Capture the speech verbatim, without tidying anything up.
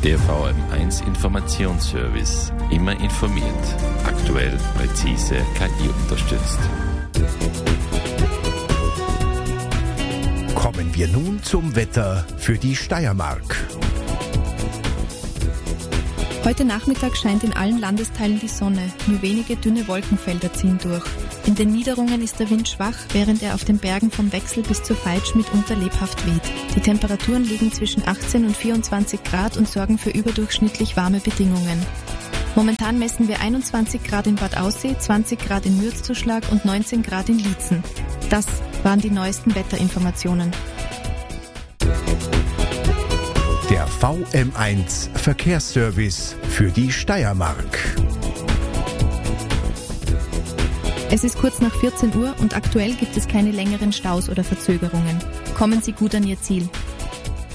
Der V M eins Informationsservice. Immer informiert. Aktuell, präzise, K I unterstützt. Kommen wir nun zum Wetter für die Steiermark. Heute Nachmittag scheint in allen Landesteilen die Sonne, nur wenige dünne Wolkenfelder ziehen durch. In den Niederungen ist der Wind schwach, während er auf den Bergen vom Wechsel bis zur Feitsch mitunter lebhaft weht. Die Temperaturen liegen zwischen achtzehn und vierundzwanzig Grad und sorgen für überdurchschnittlich warme Bedingungen. Momentan messen wir einundzwanzig Grad in Bad Aussee, zwanzig Grad in Mürzzuschlag und neunzehn Grad in Liezen. Das waren die neuesten Wetterinformationen. Der V M eins Verkehrsservice für die Steiermark. Es ist kurz nach vierzehn Uhr und aktuell gibt es keine längeren Staus oder Verzögerungen. Kommen Sie gut an Ihr Ziel.